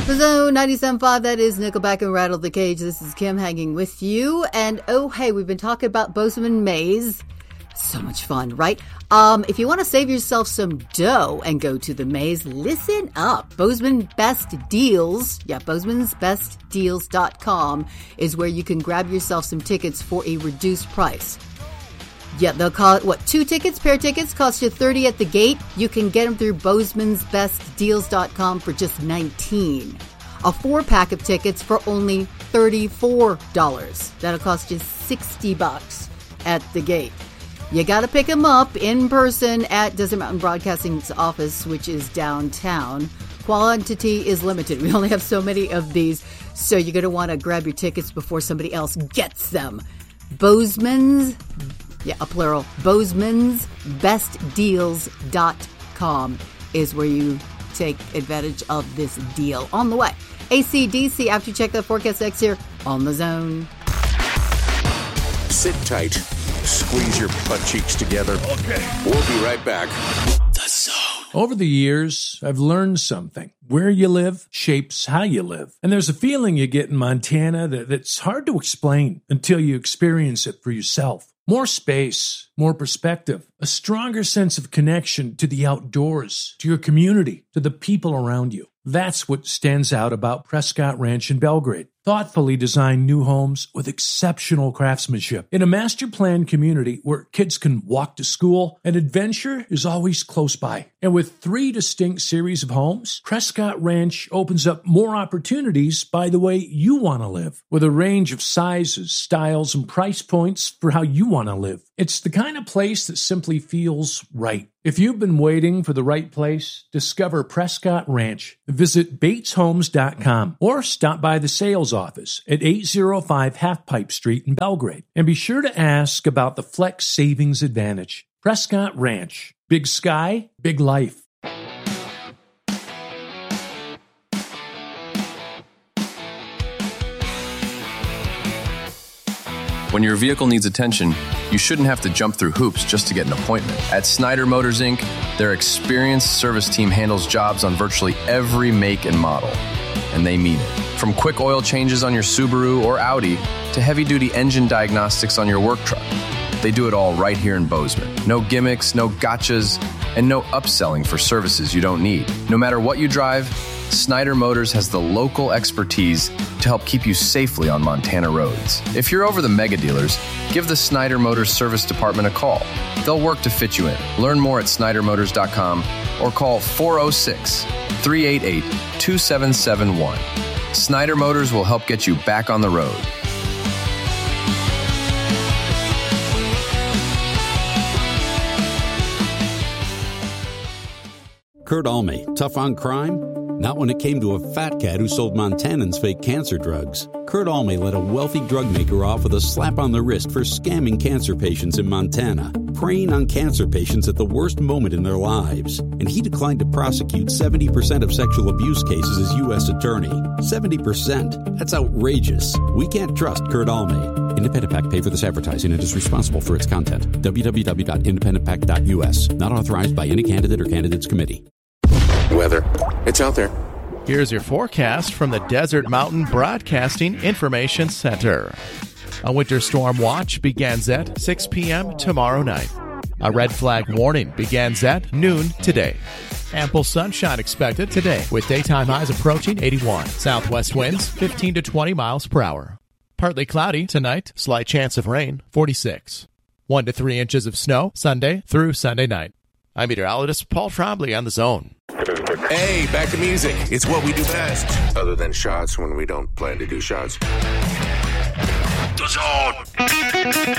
The Zone 97.5, that is Nickelback and Rattle the Cage. This is Kim hanging with you. And oh, hey, we've been talking about Bozeman Maze. So much fun, right? If you want to save yourself some dough and go to the maze, listen up. Bozeman Best Deals, Bozeman'sBestDeals.com is where you can grab yourself some tickets for a reduced price. Yeah, they'll call it, two tickets? Pair tickets cost you $30 at the gate. You can get them through Bozeman'sBestDeals.com for just $19. A 4-pack of tickets for only $34. That'll cost you $60 at the gate. You got to pick them up in person at Desert Mountain Broadcasting's office, which is downtown. Quantity is limited. We only have so many of these, so you're going to want to grab your tickets before somebody else gets them. Bozeman's, plural, Bozeman'sBestDeals.com is where you take advantage of this deal. On the way, AC/DC after you check that forecast X here on The Zone. Sit tight. Squeeze your butt cheeks together. Okay. We'll be right back. The Zone. Over the years, I've learned something. Where you live shapes how you live. And there's a feeling you get in Montana that's hard to explain until you experience it for yourself. More space, more perspective, a stronger sense of connection to the outdoors, to your community, to the people around you. That's what stands out about Prescott Ranch in Belgrade. Thoughtfully designed new homes with exceptional craftsmanship in a master planned community where kids can walk to school and adventure is always close by. And with 3 distinct series of homes, Prescott Ranch opens up more opportunities by the way you want to live, with a range of sizes, styles, and price points for how you want to live. It's the kind of place that simply feels right. If you've been waiting for the right place, discover Prescott Ranch. Visit BatesHomes.com or stop by the sales office at 805 Half-Pipe Street in Belgrade. And be sure to ask about the Flex Savings Advantage. Prescott Ranch. Big sky, big life. When your vehicle needs attention, you shouldn't have to jump through hoops just to get an appointment. At Snyder Motors, Inc., their experienced service team handles jobs on virtually every make and model. And they mean it. From quick oil changes on your Subaru or Audi to heavy-duty engine diagnostics on your work truck. They do it all right here in Bozeman. No gimmicks, no gotchas, and no upselling for services you don't need. No matter what you drive, Snyder Motors has the local expertise to help keep you safely on Montana roads. If you're over the mega dealers, give the Snyder Motors service department a call. They'll work to fit you in. Learn more at SnyderMotors.com or call 406-388-2771. Snyder Motors will help get you back on the road. Kurt Alme, tough on crime? Not when it came to a fat cat who sold Montanans fake cancer drugs. Kurt Alme let a wealthy drug maker off with a slap on the wrist for scamming cancer patients in Montana, preying on cancer patients at the worst moment in their lives. And he declined to prosecute 70% of sexual abuse cases as U.S. attorney. 70%? That's outrageous. We can't trust Kurt Alme. Independent PAC paid for this advertising and is responsible for its content. www.independentpac.us. Not authorized by any candidate or candidates committee. Weather. It's out there. Here's your forecast from the Desert Mountain Broadcasting Information Center. A winter storm watch begins at 6 p.m. tomorrow night. A red flag warning begins at noon today. Ample sunshine expected today with daytime highs approaching 81. Southwest winds 15 to 20 miles per hour. Partly cloudy tonight, slight chance of rain, 46. 1 to 3 inches of snow Sunday through Sunday night. I'm meteorologist Paul Trombley on The Zone. Hey, back to music. It's what we do best. Other than shots when we don't plan to do shots. The Zone.